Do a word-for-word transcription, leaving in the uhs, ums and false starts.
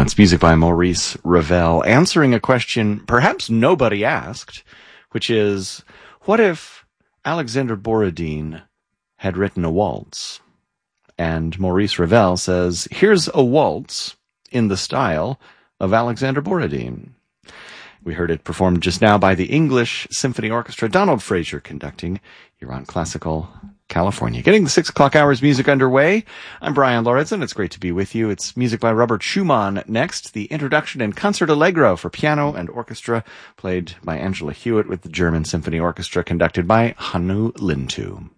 That's music by Maurice Ravel, answering a question perhaps nobody asked, which is, what if Alexander Borodin had written a waltz? And Maurice Ravel says, here's a waltz in the style of Alexander Borodin. We heard it performed just now by the English Symphony Orchestra, Donald Fraser conducting. You're on Classical California. Getting the six o'clock hours music underway. I'm Brian Lorentzen. It's great to be with you. It's music by Robert Schumann next. The introduction and Concert Allegro for piano and orchestra, played by Angela Hewitt with the German Symphony Orchestra, conducted by Hannu Lintu.